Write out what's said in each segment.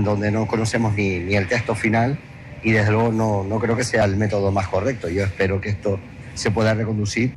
donde no conocemos ni el texto final, y desde luego no creo que sea el método más correcto. Yo espero que esto se pueda reconducir.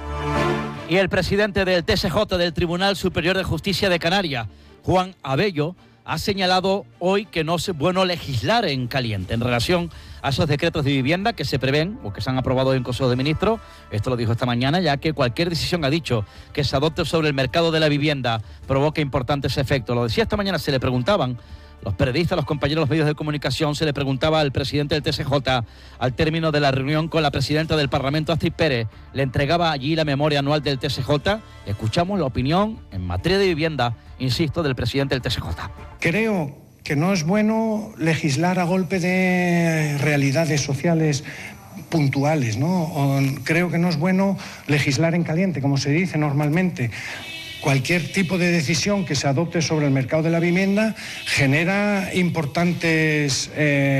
Y el presidente del TSJ, del Tribunal Superior de Justicia de Canarias, Juan Abello, ha señalado hoy que no es bueno legislar en caliente en relación a esos decretos de vivienda que se prevén o que se han aprobado en Consejo de Ministros. Esto lo dijo esta mañana, ya que cualquier decisión, ha dicho, que se adopte sobre el mercado de la vivienda provoca importantes efectos. Lo decía esta mañana, se le preguntaban los periodistas, los compañeros de los medios de comunicación, se le preguntaba al presidente del TSJ al término de la reunión con la presidenta del Parlamento, Astrid Pérez, le entregaba allí la memoria anual del TSJ. Escuchamos la opinión en materia de vivienda, insisto, del presidente del TSJ. Creo que no es bueno legislar a golpe de realidades sociales puntuales, ¿no? Creo que no es bueno legislar en caliente, como se dice normalmente. Cualquier tipo de decisión que se adopte sobre el mercado de la vivienda genera importantes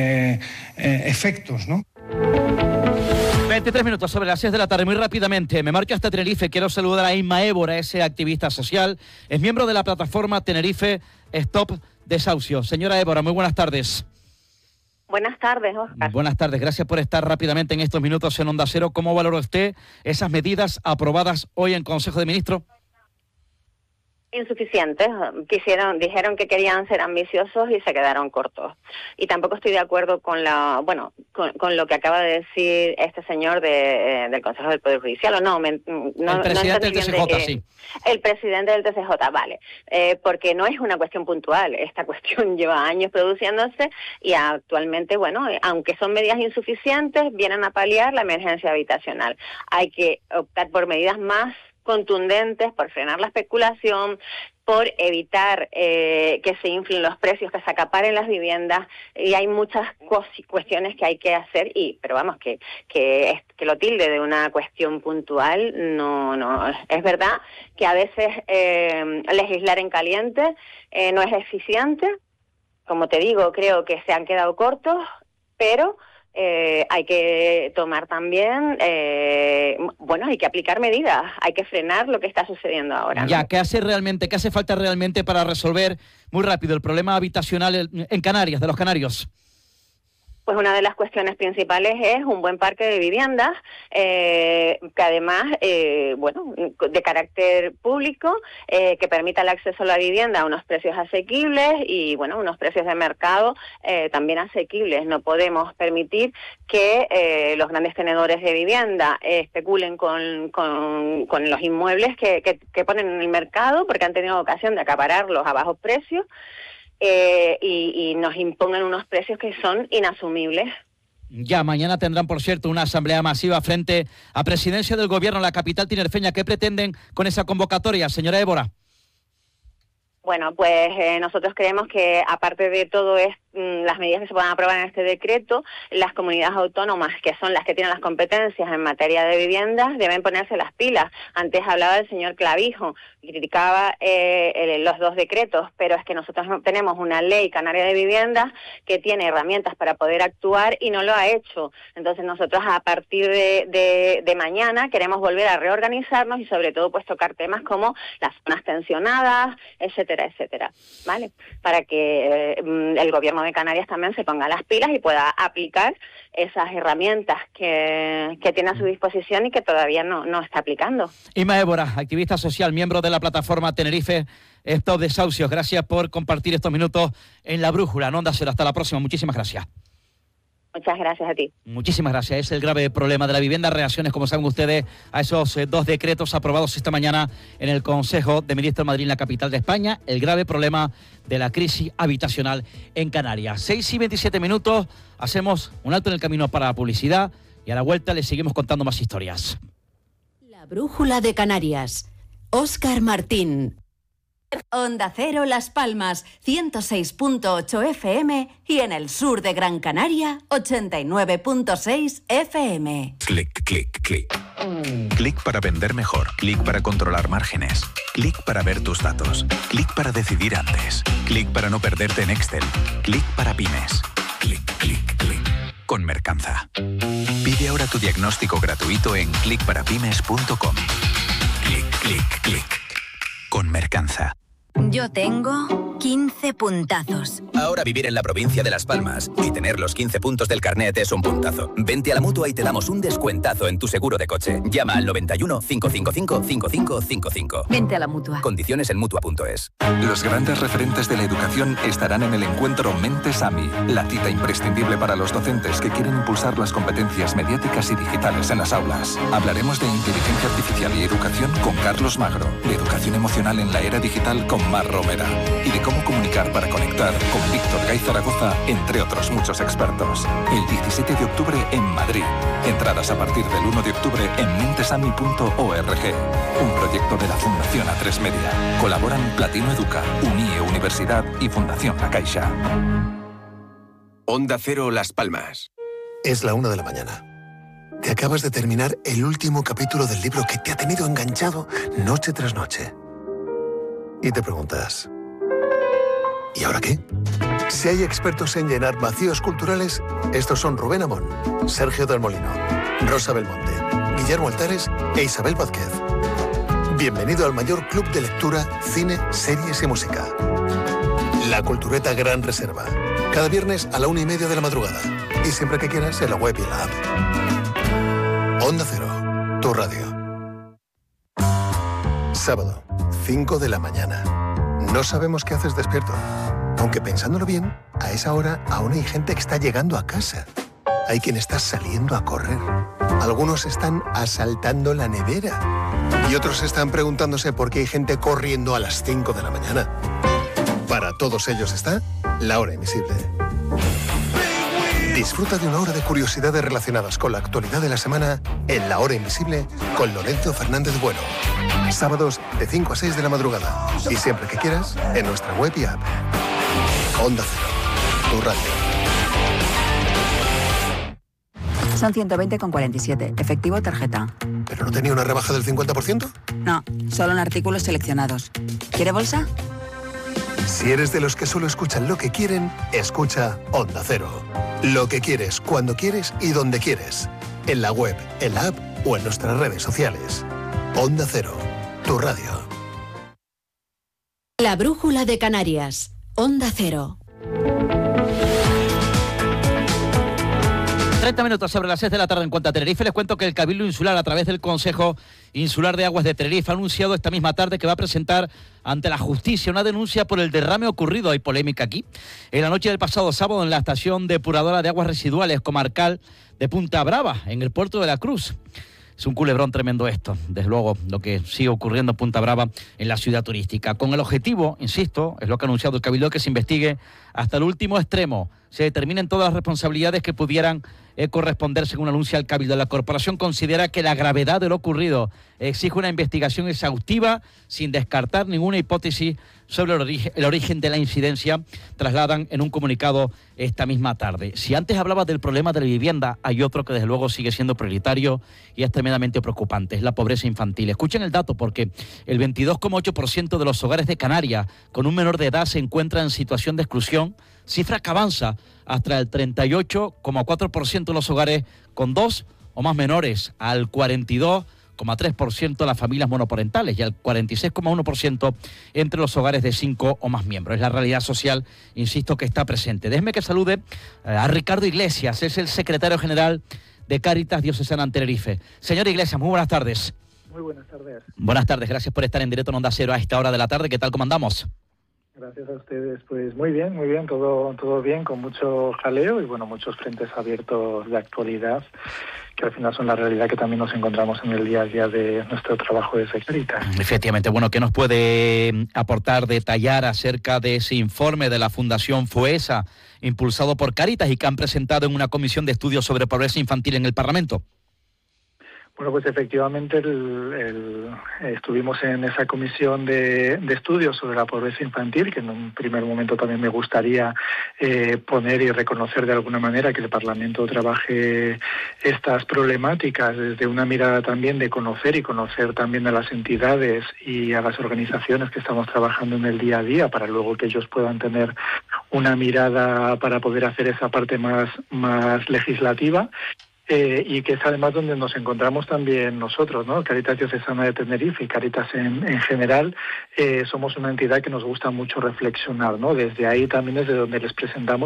efectos, ¿no? 23 minutos sobre las 6 de la tarde, muy rápidamente. Me marcho hasta Tenerife. Quiero saludar a Inma Évora, ese activista social. Es miembro de la plataforma Tenerife Stop Desahucios. Señora Évora, muy buenas tardes. Buenas tardes, Óscar. Buenas tardes, gracias por estar rápidamente en estos minutos en Onda Cero. ¿Cómo valora usted esas medidas aprobadas hoy en Consejo de Ministros? Insuficientes. Dijeron que querían ser ambiciosos y se quedaron cortos. Y tampoco estoy de acuerdo con con lo que acaba de decir este señor del Consejo del Poder Judicial, o no. El presidente del TSJ, sí. El presidente del TSJ, vale. Porque no es una cuestión puntual. Esta cuestión lleva años produciéndose y actualmente, aunque son medidas insuficientes, vienen a paliar la emergencia habitacional. Hay que optar por medidas más contundentes, por frenar la especulación, por evitar que se inflen los precios, que se acaparen las viviendas, y hay muchas cuestiones que hay que hacer, pero vamos, que lo tilde de una cuestión puntual, no. Es verdad que a veces legislar en caliente no es eficiente. Como te digo, creo que se han quedado cortos, pero hay que tomar también, hay que aplicar medidas, hay que frenar lo que está sucediendo ahora, ¿no? Ya, ¿qué hace falta realmente para resolver muy rápido el problema habitacional en Canarias, de los canarios? Pues una de las cuestiones principales es un buen parque de viviendas, que además, de carácter público, que permita el acceso a la vivienda a unos precios asequibles y, unos precios de mercado también asequibles. No podemos permitir que los grandes tenedores de vivienda especulen con los inmuebles que ponen en el mercado, porque han tenido ocasión de acapararlos a bajos precios. Y nos impongan unos precios que son inasumibles. Ya, mañana tendrán, por cierto, una asamblea masiva frente a Presidencia del Gobierno en la capital tinerfeña. ¿Qué pretenden con esa convocatoria, señora Évora? Bueno, pues nosotros creemos que, aparte de todo las medidas que se puedan aprobar en este decreto, las comunidades autónomas, que son las que tienen las competencias en materia de viviendas, deben ponerse las pilas. Antes hablaba el señor Clavijo, criticaba los dos decretos, pero es que nosotros tenemos una ley canaria de viviendas que tiene herramientas para poder actuar y no lo ha hecho. Entonces nosotros, a partir de mañana, queremos volver a reorganizarnos y sobre todo pues tocar temas como las zonas tensionadas, etcétera, ¿vale? Para que el gobierno de Canarias también se ponga las pilas y pueda aplicar esas herramientas que tiene a su disposición y que todavía no está aplicando. Inma Évora, activista social, miembro de la plataforma Tenerife Stop Desahucios. Gracias por compartir estos minutos en La Brújula, en Onda Cero. Hasta la próxima. Muchísimas gracias. Muchas gracias a ti. Muchísimas gracias. Es el grave problema de la vivienda. Reacciones, como saben ustedes, a esos dos decretos aprobados esta mañana en el Consejo de Ministros de Madrid, en la capital de España. El grave problema de la crisis habitacional en Canarias. 6:27 minutos. Hacemos un alto en el camino para la publicidad y a la vuelta les seguimos contando más historias. La Brújula de Canarias. Óscar Martín. Onda Cero Las Palmas, 106.8 FM y en el sur de Gran Canaria, 89.6 FM. Clic, clic, clic. Clic para vender mejor. Clic para controlar márgenes. Clic para ver tus datos. Clic para decidir antes. Clic para no perderte en Excel. Clic para pymes. Clic, clic, clic. Con Mercanza. Pide ahora tu diagnóstico gratuito en clicparapymes.com. Clic, clic, clic. Con Mercanza. Yo tengo 15 puntazos. Ahora vivir en la provincia de Las Palmas y tener los 15 puntos del carnet es un puntazo. Vente a la Mutua y te damos un descuentazo en tu seguro de coche. Llama al 91 555 5555. Vente a la Mutua. Condiciones en Mutua.es. Los grandes referentes de la educación estarán en el encuentro Mentes AMI, la cita imprescindible para los docentes que quieren impulsar las competencias mediáticas y digitales en las aulas. Hablaremos de inteligencia artificial y educación con Carlos Magro, de educación emocional en la era digital con Mar Romera y de cómo comunicar para conectar con Víctor Gay Zaragoza, entre otros muchos expertos. El 17 de octubre en Madrid. Entradas a partir del 1 de octubre en mentesami.org. Un proyecto de la Fundación A3 Media. Colaboran Platino Educa, UNIE Universidad y Fundación La Caixa. Onda Cero Las Palmas. Es la 1 de la mañana. Te acabas de terminar el último capítulo del libro que te ha tenido enganchado noche tras noche. Y te preguntas, ¿y ahora qué? Si hay expertos en llenar vacíos culturales, estos son Rubén Amón, Sergio del Molino, Rosa Belmonte, Guillermo Altares e Isabel Vázquez. Bienvenido al mayor club de lectura, cine, series y música. La Cultureta Gran Reserva. Cada viernes a la 1:30 de la madrugada. Y siempre que quieras en la web y en la app. Onda Cero, tu radio. Sábado, 5 de la mañana. No sabemos qué haces despierto. Aunque pensándolo bien, a esa hora aún hay gente que está llegando a casa. Hay quien está saliendo a correr. Algunos están asaltando la nevera. Y otros están preguntándose por qué hay gente corriendo a las 5 de la mañana. Para todos ellos está La Hora Invisible. Disfruta de una hora de curiosidades relacionadas con la actualidad de la semana en La Hora Invisible con Lorenzo Fernández Bueno. Sábados de 5 a 6 de la madrugada. Y siempre que quieras, en nuestra web y app. Onda Cero, tu radio. Son 120,47. Efectivo tarjeta. ¿Pero no tenía una rebaja del 50%? No, solo en artículos seleccionados. ¿Quiere bolsa? Si eres de los que solo escuchan lo que quieren, escucha Onda Cero. Lo que quieres, cuando quieres y donde quieres. En la web, en la app o en nuestras redes sociales. Onda Cero, tu radio. La brújula de Canarias. Onda Cero. 30 minutos sobre las 6 de la tarde en cuanto a Tenerife. Les cuento que el Cabildo Insular, a través del Consejo Insular de Aguas de Tenerife, ha anunciado esta misma tarde que va a presentar ante la justicia una denuncia por el derrame ocurrido. Hay polémica aquí. En la noche del pasado sábado en la estación depuradora de aguas residuales comarcal de Punta Brava, en el puerto de la Cruz. Es un culebrón tremendo esto, desde luego, lo que sigue ocurriendo en Punta Brava, en la ciudad turística. Con el objetivo, insisto, es lo que ha anunciado el Cabildo, que se investigue hasta el último extremo, se determinen todas las responsabilidades que pudieran corresponder, según anuncia el Cabildo. La corporación considera que la gravedad de lo ocurrido exige una investigación exhaustiva sin descartar ninguna hipótesis sobre el origen de la incidencia, trasladan en un comunicado esta misma tarde. Si antes hablaba del problema de la vivienda, hay otro que desde luego sigue siendo prioritario y es tremendamente preocupante, es la pobreza infantil. Escuchen el dato, porque el 22,8% de los hogares de Canarias con un menor de edad se encuentra en situación de exclusión, cifra que avanza hasta el 38,4% de los hogares con 2 o más menores, al 42,3% de las familias monoparentales y al 46,1% entre los hogares de 5 o más miembros. Es la realidad social, insisto, que está presente. Déjeme que salude a Ricardo Iglesias, es el secretario general de Cáritas Diocesana en Tenerife. Señor Iglesias, muy buenas tardes. Muy buenas tardes. Buenas tardes, gracias por estar en directo en Onda Cero a esta hora de la tarde. ¿Qué tal, cómo andamos? Gracias a ustedes. Pues muy bien, todo bien, con mucho jaleo y bueno, muchos frentes abiertos de actualidad, que al final son la realidad que también nos encontramos en el día a día de nuestro trabajo de Cáritas. Efectivamente, bueno, ¿qué nos puede aportar, detallar acerca de ese informe de la Fundación FOESA, impulsado por Cáritas y que han presentado en una comisión de estudios sobre pobreza infantil en el Parlamento? Bueno, pues efectivamente estuvimos en esa comisión de estudios sobre la pobreza infantil, que en un primer momento también me gustaría poner y reconocer de alguna manera que el Parlamento trabaje estas problemáticas desde una mirada también de conocer también a las entidades y a las organizaciones que estamos trabajando en el día a día, para luego que ellos puedan tener una mirada para poder hacer esa parte más legislativa. y que es además donde nos encontramos también nosotros, ¿no? Cáritas Diocesana de Tenerife y Cáritas en general, somos una entidad que nos gusta mucho reflexionar, ¿no? Desde ahí también es de donde les presentamos